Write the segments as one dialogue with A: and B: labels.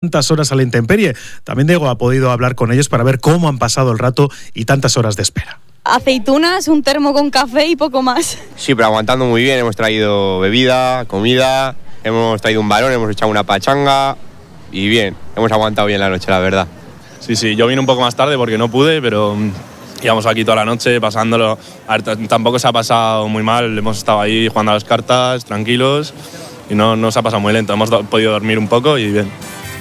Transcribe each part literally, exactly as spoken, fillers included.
A: Tantas horas a la intemperie. También Diego ha podido hablar con ellos para ver cómo han pasado el rato y tantas horas de espera.
B: Aceitunas, un termo con café y poco más.
C: Sí, pero aguantando muy bien. Hemos traído bebida, comida, hemos traído un balón, hemos echado una pachanga y bien, hemos aguantado bien la noche, la verdad.
D: Sí, sí, yo vine un poco más tarde porque no pude, pero íbamos aquí toda la noche pasándolo. A ver, t- tampoco se ha pasado muy mal, hemos estado ahí jugando a las cartas, tranquilos, y no, no se ha pasado muy lento. Hemos do- podido dormir un poco y bien.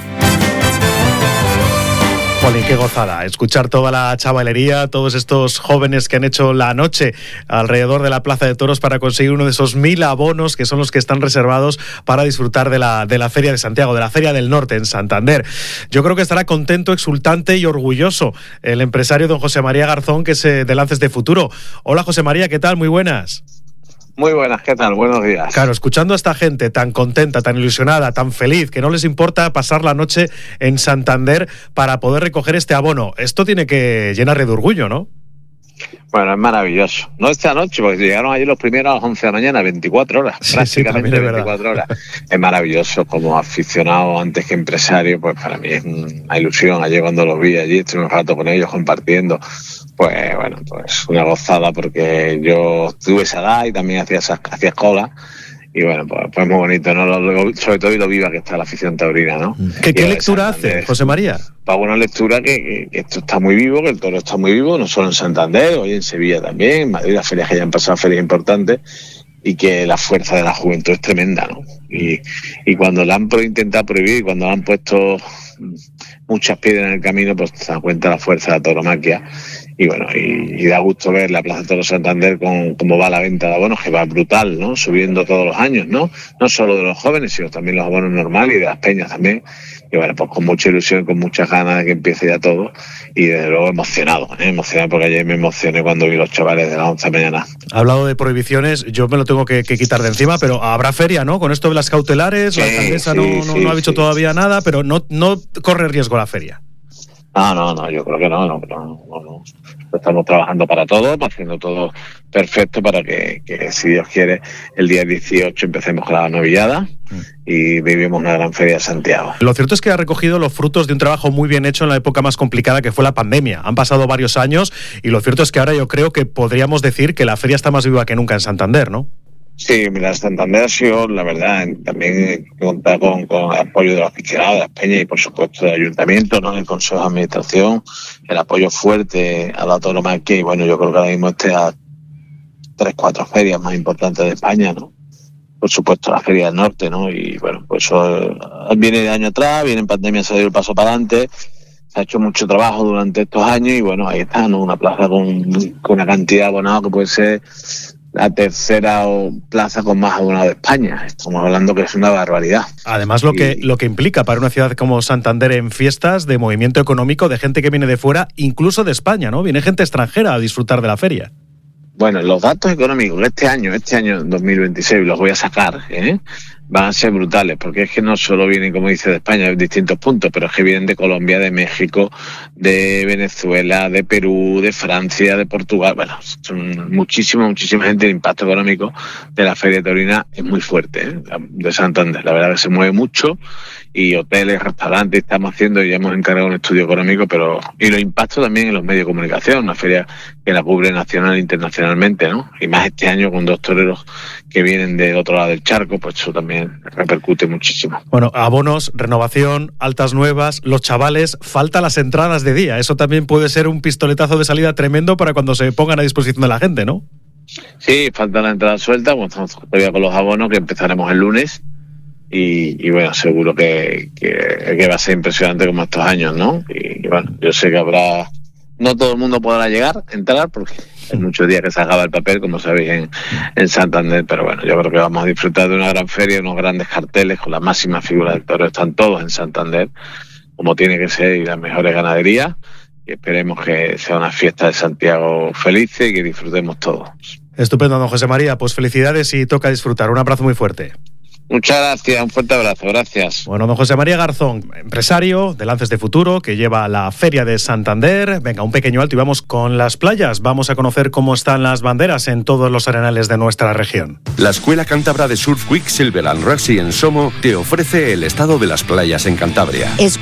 A: Jolín, qué gozada, escuchar toda la chavalería, todos estos jóvenes que han hecho la noche alrededor de la Plaza de Toros para conseguir uno de esos mil abonos que son los que están reservados para disfrutar de la, de la Feria de Santiago, de la Feria del Norte en Santander. Yo creo que estará contento, exultante y orgulloso el empresario don José María Garzón, que es eh, de Lances de Futuro. Hola José María, ¿qué tal? Muy buenas.
E: Muy buenas, ¿qué tal? Buenos días.
A: Claro, escuchando a esta gente tan contenta, tan ilusionada, tan feliz, que no les importa pasar la noche en Santander para poder recoger este abono, esto tiene que llenarle de orgullo, ¿no?
E: Bueno, es maravilloso. No esta noche, porque llegaron ayer los primeros a las once de la mañana, veinticuatro horas,
A: Sí,
E: prácticamente
A: sí, también es
E: veinticuatro horas. Es maravilloso, como aficionado antes que empresario, pues para mí es una ilusión. Ayer cuando los vi allí, estuve un rato con ellos compartiendo, pues bueno, pues una gozada, porque yo tuve esa edad y también hacía esas, hacía cola. Y bueno, pues, pues muy bonito, ¿no? Lo, lo, sobre todo y lo viva que está la afición taurina, ¿no?
A: ¿Qué, qué
E: Y
A: lectura hace, José María?
E: Para una lectura que, que, que esto está muy vivo, que el toro está muy vivo, no solo en Santander, hoy en Sevilla también, en Madrid, las ferias que ya han pasado, ferias importantes, y que la fuerza de la juventud es tremenda, ¿no? Y, y cuando la han intentado prohibir, cuando la han puesto muchas piedras en el camino, pues se da cuenta la fuerza de la tauromaquia. Y bueno, y, y da gusto ver la Plaza de Toros Santander con cómo va la venta de abonos, que va brutal, ¿no? Subiendo todos los años, ¿no? No solo de los jóvenes, sino también los abonos normales y de las peñas también. Y bueno, pues con mucha ilusión, con muchas ganas de que empiece ya todo. Y desde luego emocionado, ¿eh? Emocionado, porque ayer me emocioné cuando vi los chavales de las once de la mañana.
A: Ha hablado de prohibiciones, yo me lo tengo que, que quitar de encima, pero habrá feria, ¿no? Con esto de las cautelares,
E: Sí,
A: la alcaldesa
E: sí,
A: no, no,
E: sí,
A: no ha dicho
E: sí,
A: todavía
E: sí.
A: nada, pero no, no corre riesgo la feria.
E: No, no, no, yo creo que no, no, no, no, no. Estamos trabajando para todo, haciendo todo perfecto para que, que, si Dios quiere, el día dieciocho empecemos con la novillada y vivimos una gran feria de Santiago.
A: Lo cierto es que ha recogido los frutos de un trabajo muy bien hecho en la época más complicada que fue la pandemia. Han pasado varios años y lo cierto es que ahora yo creo que podríamos decir que la feria está más viva que nunca en Santander, ¿no?
E: Sí, mira, Santander ha sido, la verdad, también contar con, con el apoyo de los aficionados, de las peñas y, por supuesto, del ayuntamiento, ¿no? El Consejo de Administración, el apoyo fuerte a la tauromaquia y, bueno, yo creo que ahora mismo esté a tres, cuatro ferias más importantes de España, ¿no? Por supuesto, la Feria del Norte, ¿no? Y, bueno, pues eso viene de año atrás, viene en pandemia, se ha dado el paso para adelante, se ha hecho mucho trabajo durante estos años y, bueno, ahí está, ¿no? Una plaza con, con una cantidad de abonados que puede ser la tercera plaza con más abonados de España. Estamos hablando que es una barbaridad.
A: Además, lo que,
E: Y-
A: lo que implica para una ciudad como Santander en fiestas, de movimiento económico, de gente que viene de fuera, incluso de España, ¿no? Viene gente extranjera a disfrutar de la feria.
E: Bueno, los datos económicos este año, este año dos mil veintiséis, los voy a sacar, ¿eh? Van a ser brutales, porque es que no solo vienen, como dice, de España, de distintos puntos, pero es que vienen de Colombia, de México, de Venezuela, de Perú, de Francia, de Portugal. Bueno, son muchísima, muchísima gente. El impacto económico de la Feria Taurina es muy fuerte, ¿eh? De Santander. La verdad que se mueve mucho y hoteles, restaurantes, estamos haciendo y ya hemos encargado un estudio económico, pero y los impactos también en los medios de comunicación, una feria que la cubre nacional e internacionalmente, ¿no? Y más este año con dos toreros que vienen del otro lado del charco, pues eso también repercute muchísimo.
A: Bueno, abonos, renovación, altas nuevas, los chavales, falta las entradas de día. Eso también puede ser un pistoletazo de salida tremendo para cuando se pongan a disposición de la gente, ¿no?
E: Sí, falta la entrada suelta, bueno, estamos todavía con los abonos que empezaremos el lunes y, y bueno, seguro que, que, que va a ser impresionante como estos años, ¿no? Y, y bueno, yo sé que habrá, no todo el mundo podrá llegar, entrar, porque hay muchos días que se acaba el papel, como sabéis, en, en Santander, pero bueno, yo creo que vamos a disfrutar de una gran feria, unos grandes carteles con las máximas figuras del toro, están todos en Santander, como tiene que ser, y las mejores ganaderías, y esperemos que sea una fiesta de Santiago felices y que disfrutemos todos.
A: Estupendo, don José María. Pues felicidades y toca disfrutar. Un abrazo muy fuerte.
E: Muchas gracias, un fuerte abrazo, gracias.
A: Bueno, don José María Garzón, empresario de Lances de Futuro, que lleva la Feria de Santander. Venga, un pequeño alto y vamos con las playas. Vamos a conocer cómo están las banderas en todos los arenales de nuestra región.
F: La Escuela Cántabra de Surf Quicksilver and Rugby en Somo te ofrece el estado de las playas en Cantabria.